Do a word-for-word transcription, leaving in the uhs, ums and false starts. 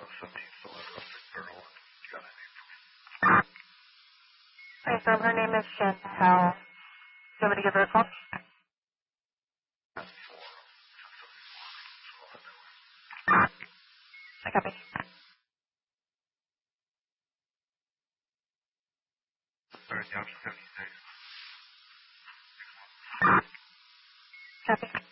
Hi, so her name is Chantal. Do you want me to give her a call? I copy. Copy.